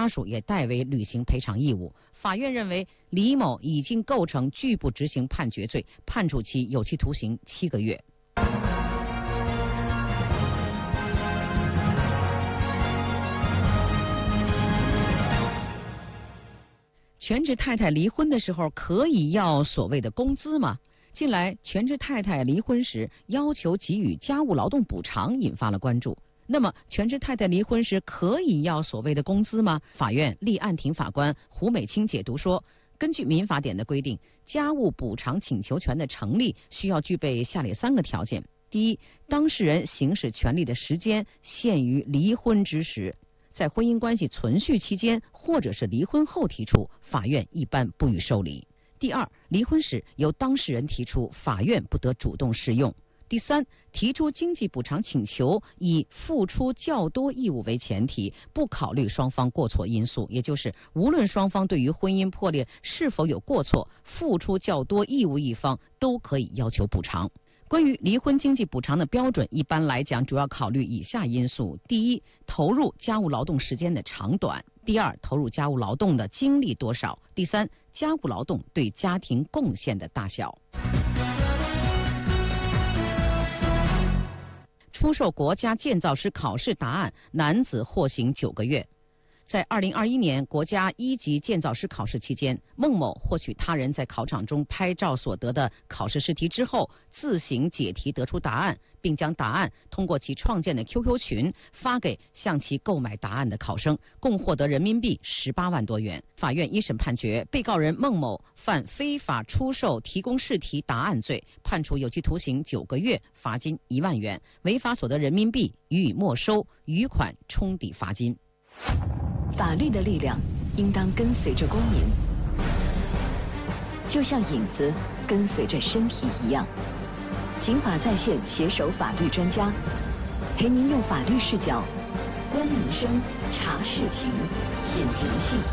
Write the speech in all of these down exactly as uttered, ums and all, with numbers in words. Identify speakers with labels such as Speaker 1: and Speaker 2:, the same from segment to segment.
Speaker 1: 家属也代为履行赔偿义务。法院认为李某已经构成拒不执行判决罪，判处其有期徒刑七个月。全职太太离婚的时候可以要所谓的工资吗？近来，全职太太离婚时要求给予家务劳动补偿，引发了关注。那么，全职太太离婚时可以要所谓的工资吗？法院立案庭法官胡美清解读说，根据民法典的规定，家务补偿请求权的成立需要具备下列三个条件：第一，当事人行使权利的时间限于离婚之时。在婚姻关系存续期间或者是离婚后提出，法院一般不予受理。第二，离婚时由当事人提出，法院不得主动适用。第三，提出经济补偿请求以付出较多义务为前提，不考虑双方过错因素，也就是无论双方对于婚姻破裂是否有过错，付出较多义务一方都可以要求补偿。关于离婚经济补偿的标准，一般来讲主要考虑以下因素：第一，投入家务劳动时间的长短；第二，投入家务劳动的精力多少；第三，家务劳动对家庭贡献的大小。出售国家建造师考试答案，男子获刑九个月。在二零二一年国家一级建造师考试期间，孟某获取他人在考场中拍照所得的考试试题之后，自行解题得出答案，并将答案通过其创建的 Q Q 群发给向其购买答案的考生，共获得人民币十八万多元。法院一审判决被告人孟某犯非法出售提供试题答案罪，判处有期徒刑九个月，罚金一万元，违法所得人民币予以没收，余款冲抵罚金。
Speaker 2: 法律的力量应当跟随着公民，就像影子跟随着身体一样。警法在线携手法律专家，陪您用法律视角观民生、查事情、品人性。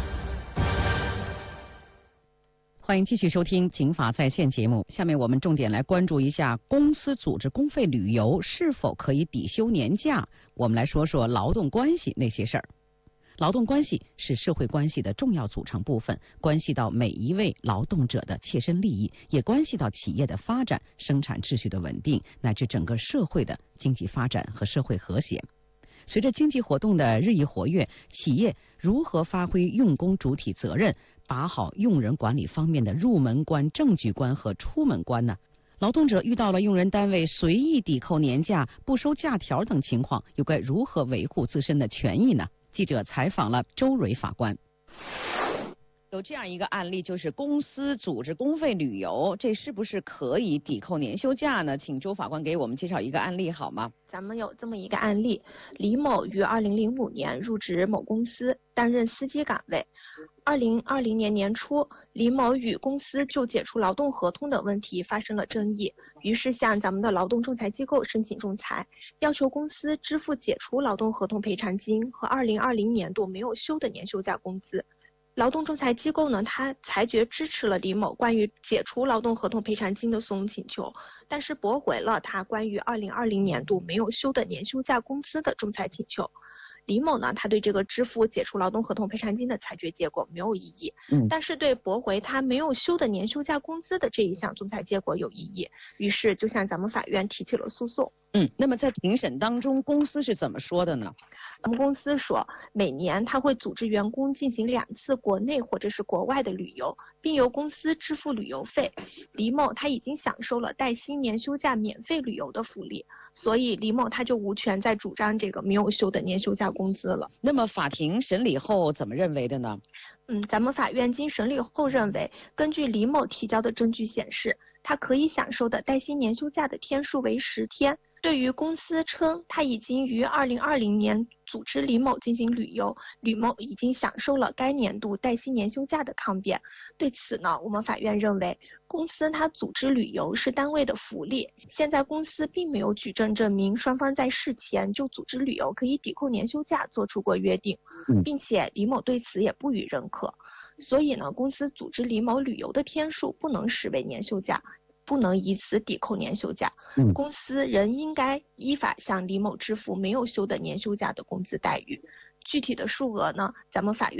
Speaker 1: 欢迎继续收听《警法在线》节目。下面我们重点来关注一下公司组织公费旅游是否可以抵休年假。我们来说说劳动关系那些事儿。劳动关系是社会关系的重要组成部分，关系到每一位劳动者的切身利益，也关系到企业的发展、生产秩序的稳定，乃至整个社会的经济发展和社会和谐。随着经济活动的日益活跃，企业如何发挥用工主体责任，把好用人管理方面的入门关、证据关和出门关呢？劳动者遇到了用人单位随意抵扣年假、不收假条等情况，又该如何维护自身的权益呢？记者采访了周蕊法官。有这样一个案例，就是公司组织公费旅游，这是不是可以抵扣年休假呢？请周法官给我们介绍一个案例好吗？
Speaker 3: 咱们有这么一个案例，李某于二零零五年入职某公司，担任司机岗位。二零二零年年初，李某与公司就解除劳动合同的问题发生了争议，于是向咱们的劳动仲裁机构申请仲裁，要求公司支付解除劳动合同赔偿金和二零二零年度没有休的年休假工资。劳动仲裁机构呢，他裁决支持了李某关于解除劳动合同赔偿金的诉讼请求，但是驳回了他关于二零二零年度没有休的年休假工资的仲裁请求。李某呢，他对这个支付解除劳动合同赔偿金的裁决结果没有异议，嗯，但是对驳回他没有休的年休假工资的这一项仲裁结果有异议，于是就向咱们法院提起了诉讼。
Speaker 1: 嗯，那么在庭审当中，公司是怎么说的呢？
Speaker 3: 咱们公司说，每年他会组织员工进行两次国内或者是国外的旅游，并由公司支付旅游费。李某他已经享受了带薪年休假免费旅游的福利，所以李某他就无权再主张这个没有休的年休假工资了。
Speaker 1: 那么法庭审理后怎么认为的呢？
Speaker 3: 嗯，咱们法院经审理后认为，根据李某提交的证据显示，他可以享受的带薪年休假的天数为十天。对于公司称他已经于二零二零年组织李某进行旅游，李某已经享受了该年度带薪年休假的抗辩，对此呢，我们法院认为，公司他组织旅游是单位的福利，现在公司并没有举证证明双方在事前就组织旅游可以抵扣年休假做出过约定，并且李某对此也不予认可，所以呢，公司组织李某旅游的天数不能视为年休假，不能以此抵扣年休假，嗯，公司仍应该依法向李某支付没有休的年休假的工资待遇。具体的数额呢，咱们法院